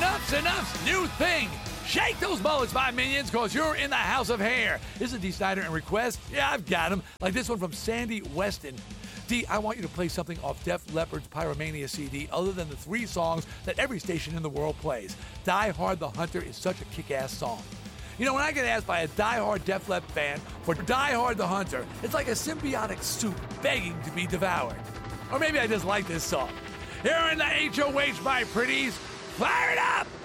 Enough's new thing. Shake those bullets, my minions, cause you're in the house of hair. This is D. Snyder and request. Yeah, I've got them. Like this one from Sandy Weston. D, I want you to play something off Def Leppard's Pyromania CD other than the 3 songs that every station in the world plays. Die Hard the Hunter is such a kick-ass song. You know, when I get asked by a die-hard Def Leppard fan for Die Hard the Hunter, it's like a symbiotic soup begging to be devoured. Or maybe I just like this song. Here in the HOH, my pretties, fire it up!